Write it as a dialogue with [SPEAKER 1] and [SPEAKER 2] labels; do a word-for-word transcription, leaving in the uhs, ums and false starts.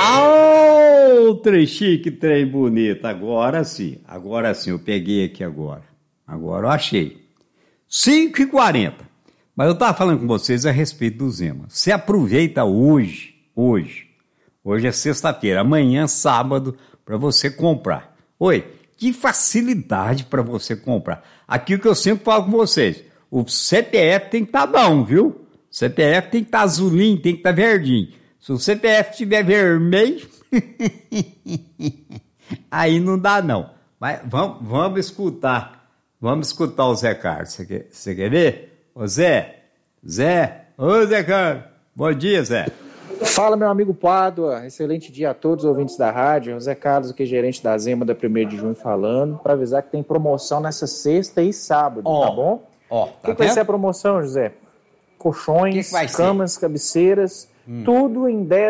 [SPEAKER 1] Ah, trem chique, trem bonito. Agora sim, agora sim, eu peguei aqui agora. Agora eu achei. cinco e quarenta. Mas eu tava falando com vocês a respeito do Zema. Você aproveita hoje, hoje, hoje é sexta-feira, amanhã sábado, para você comprar. Oi, que facilidade para você comprar. Aqui o que eu sempre falo com vocês, o C P F tem que estar bom, viu? O C P F tem que estar azulinho, tem que estar verdinho. Se o C P F estiver vermelho, aí não dá não. Mas vamos, vamos escutar, vamos escutar o Zé Carlos. Você quer, você quer ver? Ô Zé, Zé, ô Zé Carlos, bom dia, Zé.
[SPEAKER 2] Fala, meu amigo Pádua, excelente dia a todos os ouvintes da rádio. Zé Carlos, aqui gerente da Zema da primeiro de junho falando, para avisar que tem promoção nessa sexta e sábado, oh, tá bom?
[SPEAKER 1] Ó, oh,
[SPEAKER 2] tá O que vai ser a promoção, José? Colchões, que que camas, cabeceiras, hum. tudo em dez